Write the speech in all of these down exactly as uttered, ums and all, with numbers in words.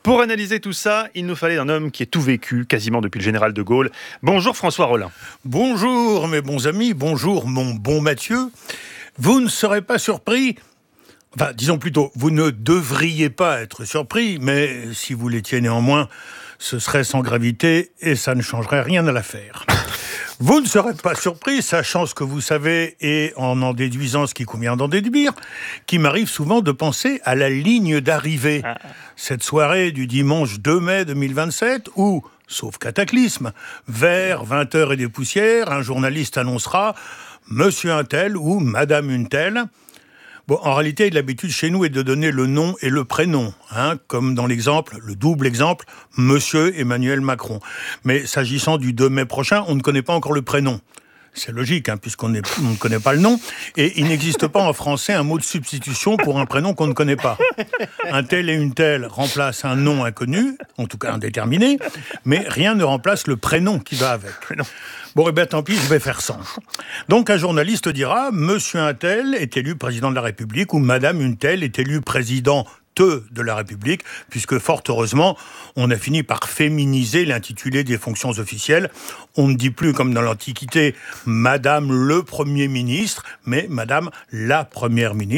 Pour analyser tout ça, il nous fallait un homme qui ait tout vécu, quasiment depuis le général de Gaulle. Bonjour François Rollin. Bonjour mes bons amis, bonjour mon bon Mathieu. Vous ne serez pas surpris, enfin disons plutôt, vous ne devriez pas être surpris, mais si vous l'étiez néanmoins, ce serait sans gravité et ça ne changerait rien à l'affaire. Vous ne serez pas surpris, sachant ce que vous savez et en en déduisant ce qui convient d'en déduire, qu'il m'arrive souvent de penser à la ligne d'arrivée. Ah. Cette soirée du dimanche deux mai deux mille vingt-sept où, sauf cataclysme, vers vingt heures et des poussières, un journaliste annoncera « Monsieur un tel » ou « Madame une telle ». Bon, en réalité, l'habitude chez nous est de donner le nom et le prénom, hein, comme dans l'exemple, le double exemple, Monsieur Emmanuel Macron. Mais s'agissant du deux mai prochain, on ne connaît pas encore le prénom. C'est logique, hein, puisqu'on est, on ne connaît pas le nom. Et il n'existe pas en français un mot de substitution pour un prénom qu'on ne connaît pas. Un tel et une telle remplacent un nom inconnu, en tout cas indéterminé, mais rien ne remplace le prénom qui va avec. Bon, eh bien, tant pis, je vais faire sans. Donc, un journaliste dira « Monsieur un tel est élu président de la République » ou « Madame une telle est élue présidente de la République », puisque, fort heureusement, on a fini par féminiser l'intitulé des fonctions officielles. On ne dit plus, comme dans l'Antiquité, « Madame le Premier ministre », mais « Madame la Première ministre »,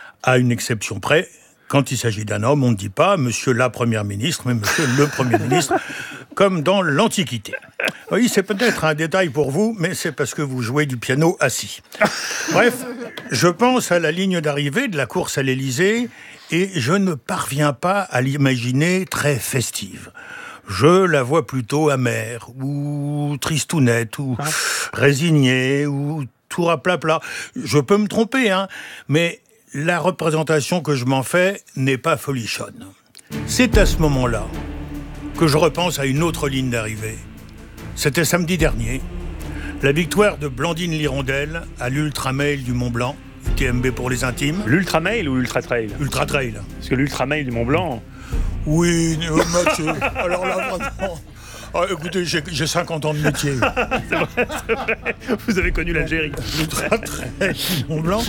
à une exception près. Quand il s'agit d'un homme, on ne dit pas « Monsieur la Première ministre », mais « Monsieur le Premier ministre », comme dans l'Antiquité. Oui, c'est peut-être un détail pour vous, mais c'est parce que vous jouez du piano assis. Bref, je pense à la ligne d'arrivée de la course à l'Élysée et je ne parviens pas à l'imaginer très festive. Je la vois plutôt amère, ou tristounette, ou résignée, ou tout à plat plat. Je peux me tromper, hein, mais la représentation que je m'en fais n'est pas folichonne. C'est à ce moment-là que je repense à une autre ligne d'arrivée. C'était samedi dernier, la victoire de Blandine Lirondelle à l'Ultra-Mail du Mont-Blanc, U T M B pour les intimes. L'Ultra-Mail ou Ultra-Trail ? Ultra-Trail. Parce que l'Ultra-Mail du Mont-Blanc... Oui, euh, Mathieu, alors là, vraiment... Ah, écoutez, j'ai, j'ai cinquante ans de métier. C'est vrai, c'est vrai. Vous avez connu l'Algérie. L'Ultra-Trail du Mont-Blanc.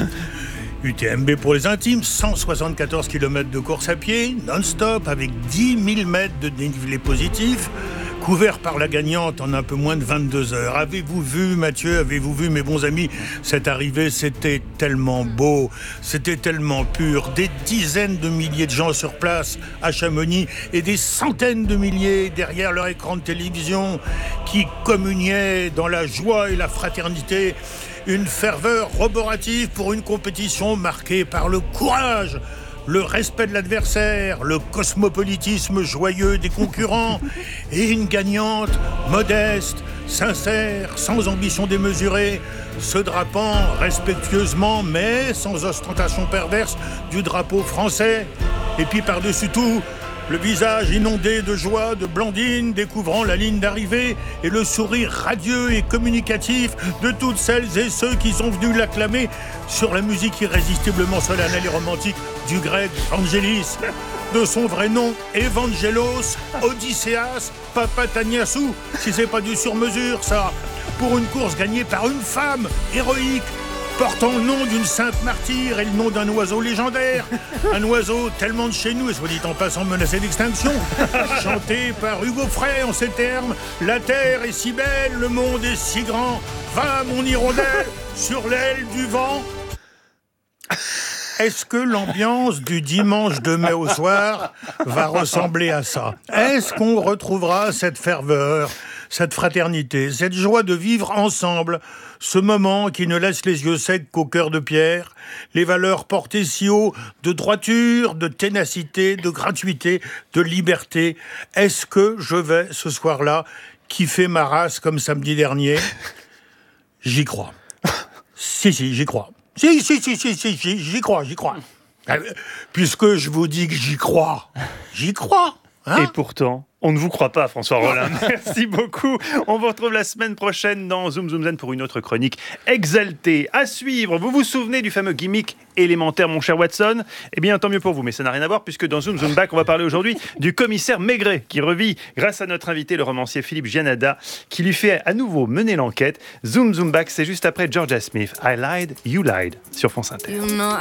U T M B pour les intimes, cent soixante-quatorze kilomètres de course à pied, non-stop, avec dix mille mètres de dénivelé positif, couvert par la gagnante en un peu moins de vingt-deux heures. Avez-vous vu, Mathieu, avez-vous vu, mes bons amis, cette arrivée, c'était tellement beau, c'était tellement pur. Des dizaines de milliers de gens sur place à Chamonix et des centaines de milliers derrière leur écran de télévision qui communiaient dans la joie et la fraternité. Une ferveur roborative pour une compétition marquée par le courage, le respect de l'adversaire, le cosmopolitisme joyeux des concurrents et une gagnante modeste, sincère, sans ambition démesurée, se drapant respectueusement mais sans ostentation perverse du drapeau français. Et puis par-dessus tout, le visage inondé de joie de Blandine découvrant la ligne d'arrivée et le sourire radieux et communicatif de toutes celles et ceux qui sont venus l'acclamer sur la musique irrésistiblement solennelle et romantique du grec Vangelis. De son vrai nom, Evangelos Odysseas Papataniasou, si c'est pas du sur-mesure ça, pour une course gagnée par une femme héroïque, portant le nom d'une sainte martyre et le nom d'un oiseau légendaire. Un oiseau tellement de chez nous, et soit dit en passant menacé d'extinction. Chanté par Hugo Frey en ces termes. La terre est si belle, le monde est si grand. Va, mon hirondelle, sur l'aile du vent. Est-ce que l'ambiance du dimanche deux mai au soir va ressembler à ça ? Est-ce qu'on retrouvera cette ferveur, cette fraternité, cette joie de vivre ensemble, ce moment qui ne laisse les yeux secs qu'au cœur de pierre, les valeurs portées si haut de droiture, de ténacité, de gratuité, de liberté? Est-ce que je vais, ce soir-là, kiffer ma race comme samedi dernier ? J'y crois. Si, si, j'y crois. Si, si, si, si, si, si, j'y crois, j'y crois. Puisque je vous dis que j'y crois, j'y crois. Hein ? Et pourtant, on ne vous croit pas, François Rollin. Merci beaucoup. On vous retrouve la semaine prochaine dans Zoom Zoom Zen pour une autre chronique exaltée. À suivre, vous vous souvenez du fameux gimmick élémentaire, mon cher Watson ? Eh bien, tant mieux pour vous, mais ça n'a rien à voir puisque dans Zoom Zoom Back, on va parler aujourd'hui du commissaire Maigret qui revit grâce à notre invité, le romancier Philippe Giannada, qui lui fait à nouveau mener l'enquête. Zoom Zoom Back, c'est juste après Georgia Smith. I lied, you lied, sur France Inter. You know